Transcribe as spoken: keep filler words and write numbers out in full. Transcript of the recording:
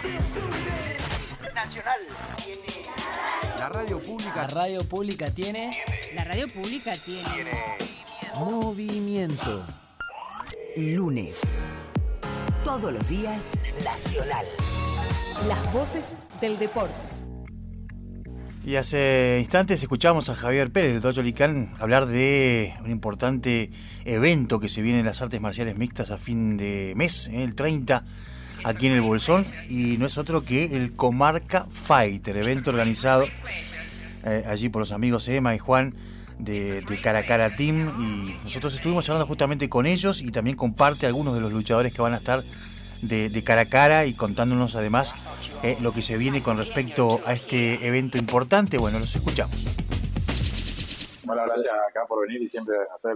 Nacional tiene. La radio pública. La radio pública tiene. La radio pública tiene. Tiene. Movimiento. Lunes. Todos los días, Nacional. Las voces del deporte. Y hace instantes escuchamos a Javier Pérez del Dojo Licán hablar de un importante evento que se viene en las artes marciales mixtas a fin de mes, ¿eh? el treinta, aquí en el Bolsón, y no es otro que el Comarca Fighter, evento organizado eh, allí por los amigos Emma y Juan de, de Cara a Cara Team, y nosotros estuvimos hablando justamente con ellos y también con parte de algunos de los luchadores que van a estar de, de cara a cara y contándonos además eh, lo que se viene con respecto a este evento importante. Bueno, los escuchamos. Bueno, gracias acá por venir y siempre hacer